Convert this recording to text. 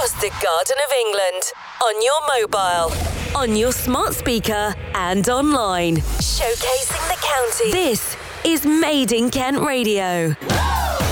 across the Garden of England, on your mobile, on your smart speaker, and online. Showcasing the county. This is Made in Kent Radio.